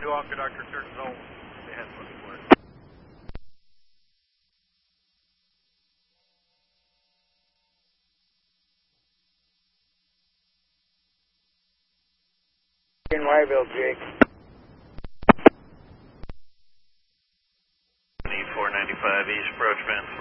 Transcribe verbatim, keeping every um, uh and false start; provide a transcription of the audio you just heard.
two on conductor, certain zone. They had looking for it. In Wyville, Jake. four ninety-five East, approach man.